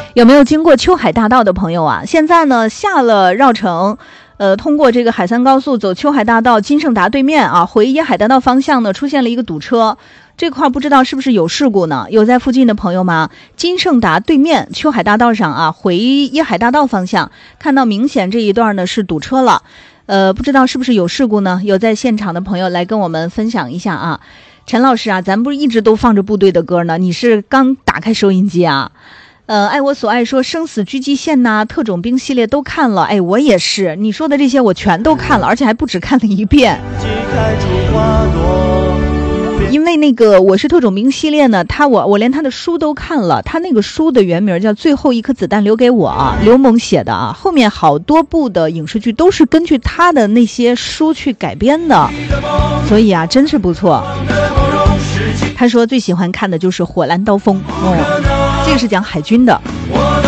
有没有经过秋海大道的朋友啊？现在呢，下了绕城，通过这个海三高速走秋海大道金盛达对面啊，回椰海大道方向呢，出现了一个堵车。这块不知道是不是有事故呢？有在附近的朋友吗？金盛达对面秋海大道上啊，回椰海大道方向，看到明显这一段呢是堵车了。不知道是不是有事故呢？有在现场的朋友来跟我们分享一下啊。陈老师啊，咱不是一直都放着部队的歌呢？你是刚打开收音机啊？爱我所爱说生死狙击线呐，特种兵系列都看了，哎，我也是，你说的这些我全都看了，而且还不止看了一遍。因为那个我是特种兵系列呢，我连他的书都看了，他那个书的原名叫《最后一颗子弹留给我》啊，刘猛写的啊，后面好多部的影视剧都是根据他的那些书去改编的，所以啊，真是不错。他说最喜欢看的就是《火蓝刀锋》，这个是讲海军的。